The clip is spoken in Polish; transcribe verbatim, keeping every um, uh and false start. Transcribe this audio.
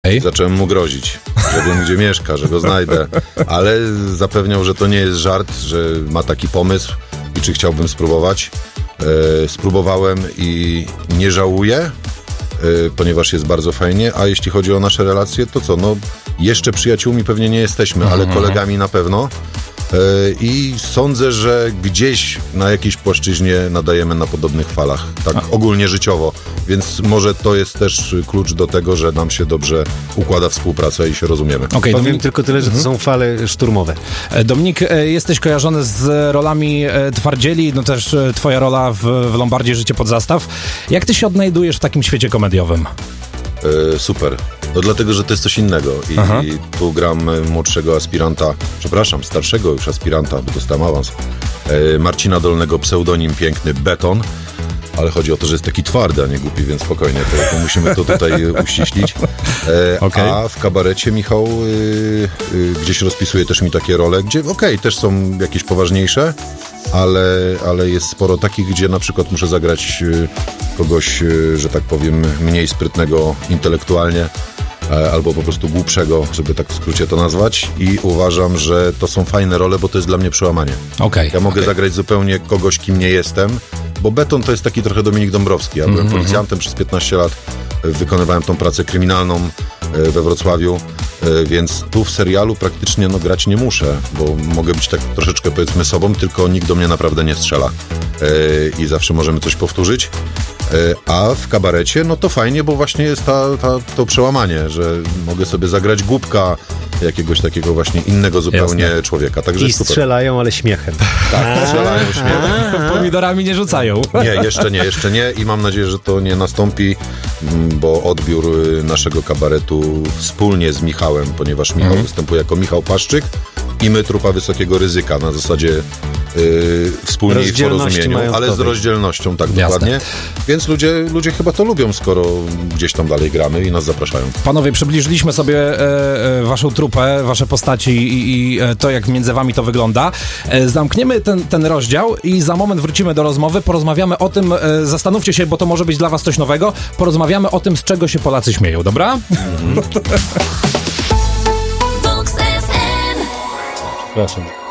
Ej. Zacząłem mu grozić, że wiem, gdzie mieszka, że go znajdę, ale zapewniał, że to nie jest żart, że ma taki pomysł i czy chciałbym spróbować. E, spróbowałem i nie żałuję, e, ponieważ jest bardzo fajnie, a jeśli chodzi o nasze relacje, to co, no jeszcze przyjaciółmi pewnie nie jesteśmy, ale mm-hmm. kolegami na pewno. I sądzę, że gdzieś na jakiejś płaszczyźnie nadajemy na podobnych falach, tak A. ogólnie życiowo, więc może to jest też klucz do tego, że nam się dobrze układa współpraca i się rozumiemy. Okay, Powiem Dominik... tylko tyle, że to mhm. są fale szturmowe. Dominik, jesteś kojarzony z rolami twardzieli, no też twoja rola w, w Lombardzie Życie pod zastaw. Jak ty się odnajdujesz w takim świecie komediowym? E, super. No dlatego, że to jest coś innego i, i tu gram młodszego aspiranta, przepraszam, starszego już aspiranta, bo dostałem awans, e, Marcina Dolnego, pseudonim piękny Beton, ale chodzi o to, że jest taki twardy, a nie głupi, więc spokojnie, to, to musimy to tutaj uściślić. E, okay. A w kabarecie Michał y, y, gdzieś rozpisuje też mi takie role, gdzie okej, okay, też są jakieś poważniejsze, ale, ale jest sporo takich, gdzie na przykład muszę zagrać y, kogoś, y, że tak powiem, mniej sprytnego intelektualnie, albo po prostu głupszego, żeby tak w skrócie to nazwać, i uważam, że to są fajne role, bo to jest dla mnie przełamanie. Okay, ja mogę okay. zagrać zupełnie kogoś, kim nie jestem, bo Beton to jest taki trochę Dominik Dąbrowski. Ja byłem mm-hmm. policjantem przez piętnaście lat, wykonywałem tą pracę kryminalną we Wrocławiu, więc tu w serialu praktycznie no, grać nie muszę, bo mogę być tak troszeczkę, powiedzmy, sobą, tylko nikt do mnie naprawdę nie strzela i zawsze możemy coś powtórzyć. A w kabarecie, no to fajnie, bo właśnie jest ta, ta, to przełamanie, że mogę sobie zagrać głupka, jakiegoś takiego właśnie innego zupełnie Jasne. człowieka. Także I strzelają, ale śmiechem. Tak, strzelają śmiechem. Pomidorami nie rzucają. Nie, jeszcze nie, jeszcze nie i mam nadzieję, że to nie nastąpi, bo odbiór naszego kabaretu wspólnie z Michałem, ponieważ Michał mhm. występuje jako Michał Paszczyk i my Trupa Wysokiego Ryzyka na zasadzie yy, wspólnie i w porozumieniu, ale z rozdzielnością, tak Jasne. dokładnie. Więc ludzie, ludzie chyba to lubią, skoro gdzieś tam dalej gramy i nas zapraszają. Panowie, przybliżyliśmy sobie e, e, waszą trupę, wasze postaci i, i e, to, jak między wami to wygląda. E, zamkniemy ten, ten rozdział i za moment wrócimy do rozmowy, porozmawiamy o tym, e, zastanówcie się, bo to może być dla was coś nowego, porozmawiamy o tym, z czego się Polacy śmieją, dobra? Mhm. Przepraszam.